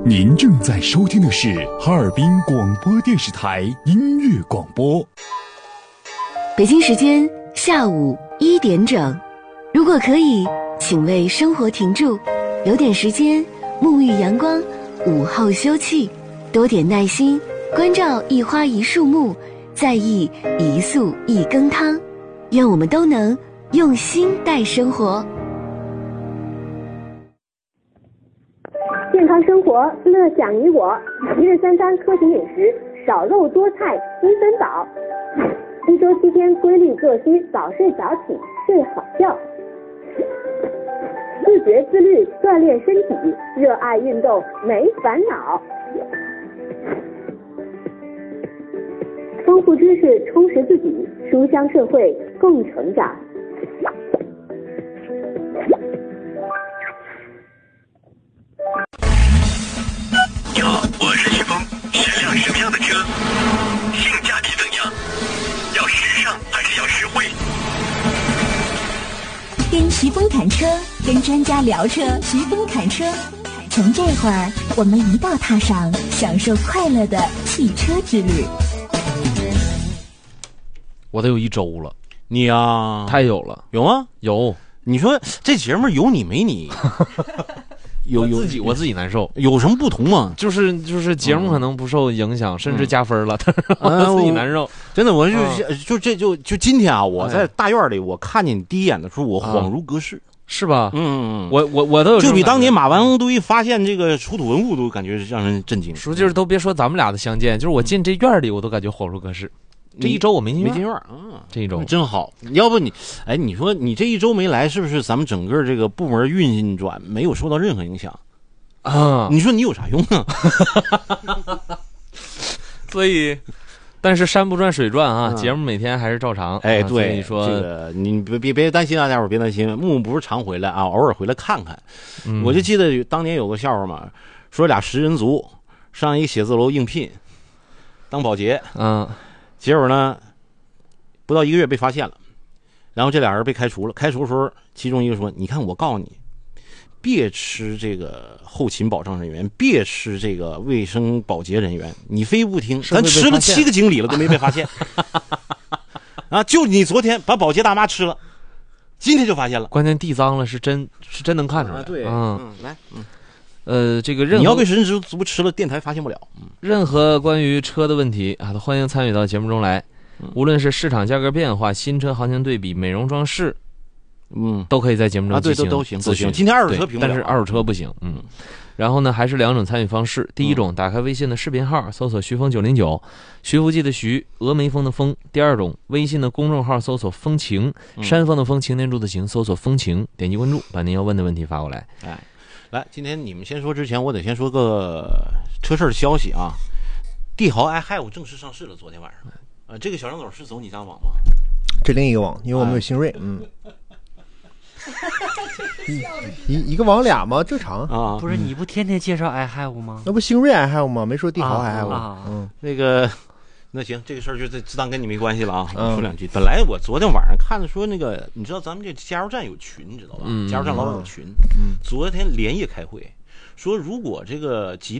您正在收听的是哈尔滨广播电视台音乐广播。 北京时间下午1点整，如果可以，请为生活停住，留点时间沐浴阳光，午后休憩，多点耐心，关照一花一树木，在意一素一羹汤。愿我们都能用心待生活。 健康生活，乐享你我。一日三餐科学饮食，少肉多菜，积分饱。一周7天规律作息，早睡早起，睡好觉。自觉自律，锻炼身体，热爱运动，没烦恼。丰富知识，充实自己，书香社会，共成长。 你好，我是徐峰，是辆什么样的车？性价比怎样？要时尚还是要实惠？ 跟徐峰谈车，跟专家聊车，徐峰谈车。从这会儿，我们一道踏上享受快乐的汽车之旅。 我都有1周了， 你呀， 太有了， 有吗？ 有。 你说这节目有你没你？我自己难受， 有什么不同吗？ 就是节目可能不受影响，甚至加分了，但是我自己难受。 真的，我就今天啊，我在大院里，我看见你第一眼的时候，我恍如隔世， 是吧？我都有， 就比当年马王堆发现这个出土文物都感觉让人震惊。 说就是都别说咱们俩的相见，就是我进这院里，我都感觉恍如隔世。这1周我没进院啊，这1周真好。要不你说你这1周没来，是不是咱们整个这个部门运转没有受到任何影响啊？你说你有啥用啊？ 所以，但是山不转水转啊，节目每天还是照常。 对， 所以说这个你别担心啊，大伙儿别担心，木木不是常回来啊，偶尔回来看看。我就记得当年有个笑话嘛，说俩10人族上一个写字楼应聘当保洁，结果呢，不到1个月被发现了，然后这俩人被开除了。开除的时候，其中一个说：“你看，我告诉你，别吃这个后勤保障人员，别吃这个卫生保洁人员，你非不听，咱吃了7个经理了都没被发现。啊，就你昨天把保洁大妈吃了，今天就发现了。 关键地脏了，是真能看出来。 对，来， 这个任何你要被食人族吃了，电台发现不了。 任何关于车的问题啊，都欢迎参与到节目中来。无论是市场价格变化、新车行情对比、美容装饰，都可以在节目中进行咨询。 今天二手车评不了， 但是二手车不行。然后呢，还是2种参与方式。第一种，打开微信的视频号，搜索徐峰909，徐福记的徐，峨眉峰的峰。第二种，微信的公众号搜索风情，山峰的峰，擎天柱的擎，搜索风情，点击关注，把您要问的问题发过来。 来，今天你们先说之前，我得先说个车事的消息啊。帝豪 iHive 正式上市了，昨天晚上。这个小张狗是走你家网吗？ 这另一个网，因为我们有新锐。一个网俩吗？正常啊。不是你不天天介绍 iHive 吗？ 那不新锐 iHive 吗？没说帝豪 iHive。 那个。那行，这个事儿就自当跟你没关系了啊。说2句。本来我昨天晚上看的说那个，你知道咱们这加油站有群，你知道吧？加油站老板有群。昨天连夜开会，说如果这个吉